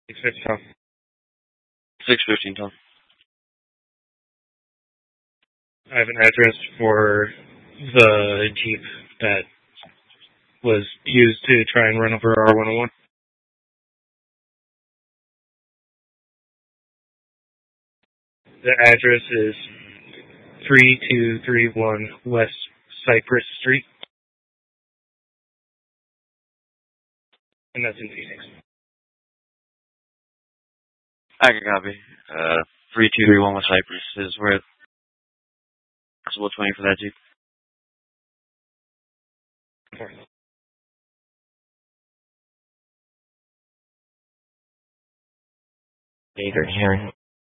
650, Tom. 615, Tom. I have an address for the Jeep that was used to try and run over R101. The address is 3231 West Cypress Street, and that's in Phoenix. I can copy. 3231 West Cypress is where possible 20 for that Jeep. Gator hearing.